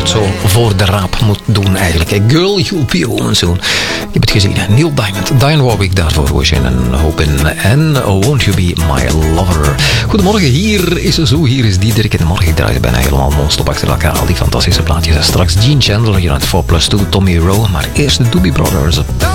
het zo voor de raap moet doen eigenlijk. Girl, you'll be a woman soon. Je hebt het gezien, Neil Diamond, Dionne Warwick daarvoor was je een hoop in. En Won't You Be My Lover. Goedemorgen, hier is zo, hier is Diederik in de morgen. Ik draai er bijna helemaal non-stop achter elkaar. Al die fantastische plaatjes. En straks Gene Chandler, Unit 4+2, Tommy Rowe. Maar eerst de Doobie Brothers.